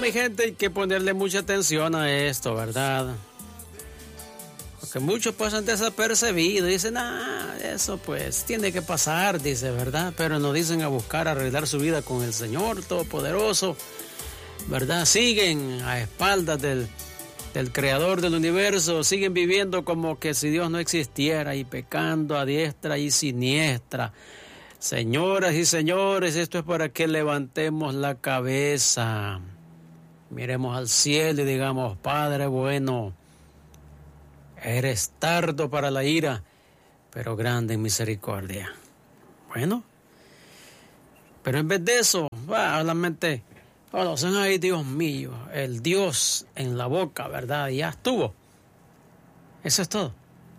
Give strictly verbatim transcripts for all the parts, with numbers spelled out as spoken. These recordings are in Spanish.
mi gente, hay que ponerle mucha atención a esto, ¿verdad? Porque muchos pasan desapercibidos, dicen, ah, eso pues tiene que pasar, dice, ¿verdad? Pero no dicen a buscar arreglar su vida con el Señor Todopoderoso, ¿verdad? Siguen a espaldas del, del Creador del universo, siguen viviendo como que si Dios no existiera y pecando a diestra y siniestra. Señoras y señores, esto es para que levantemos la cabeza, miremos al cielo y digamos, Padre bueno, eres tardo para la ira, pero grande en misericordia. Bueno, pero en vez de eso, va, solamente conocen, ay Dios mío, el Dios en la boca, ¿verdad? Y ya estuvo. Eso es todo.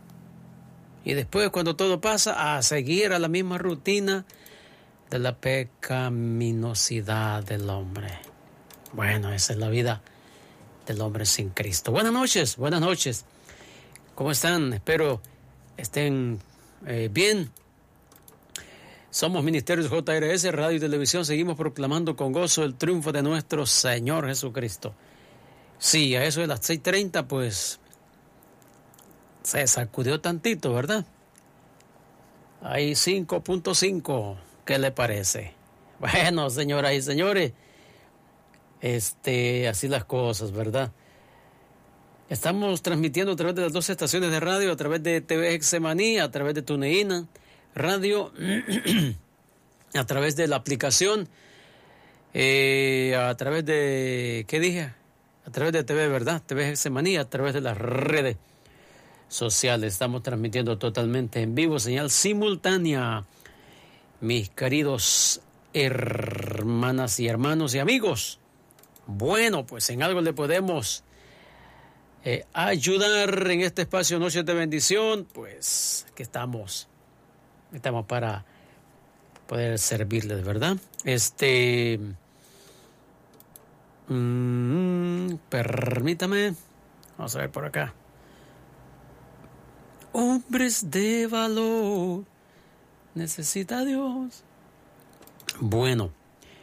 Y después, cuando todo pasa, a seguir a la misma rutina de la pecaminosidad del hombre. Bueno, esa es la vida del hombre sin Cristo. Buenas noches, buenas noches. ¿Cómo están? Espero estén eh, bien. Somos Ministerios J R S, Radio y Televisión. Seguimos proclamando con gozo el triunfo de nuestro Señor Jesucristo. Sí, a eso de las seis treinta, pues se sacudió tantito, ¿verdad? Hay cinco punto cinco. ¿Qué le parece? Bueno, señoras y señores, este, así las cosas, ¿verdad? Estamos transmitiendo a través de las dos estaciones de radio, a través de T V Hexemaní, a través de TuneIn Radio, a través de la aplicación, eh, a través de, ¿qué dije? A través de T V, ¿verdad? T V Hexemaní, a través de las redes sociales. Estamos transmitiendo totalmente en vivo, señal simultánea. Mis queridos hermanas y hermanos y amigos, bueno, pues en algo le podemos Eh, ayudar en este espacio Noches de Bendición, pues que estamos, estamos para poder servirles, ¿verdad? Este, mmm, permítame, vamos a ver por acá. Hombres de valor, necesita Dios. Bueno,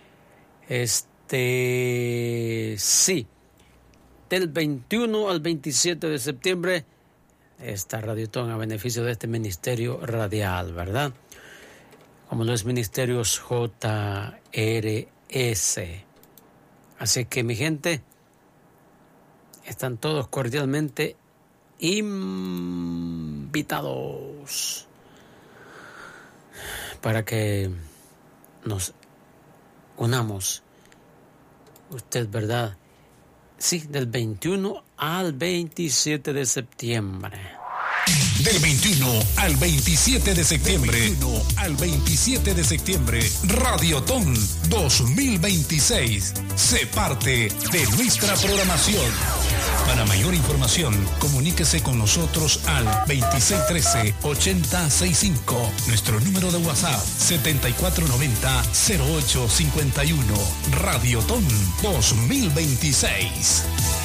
este, sí. Del veintiuno al veintisiete de septiembre, esta Radiotón a beneficio de este ministerio radial, ¿verdad? Como los ministerios J R S. Así que, mi gente, están todos cordialmente invitados para que nos unamos. Usted, ¿verdad? Sí, del veintiuno al veintisiete de septiembre. Del veintiuno al veintisiete de septiembre. Del veintiuno al veintisiete de septiembre. Radiotón dos mil veintiséis. Sé parte de nuestra programación. Para mayor información, comuníquese con nosotros al veintiséis trece, ochenta sesenta y cinco. Nuestro número de WhatsApp setenta y cuatro noventa, cero ocho cincuenta y uno. Radiotón dos mil veintiséis.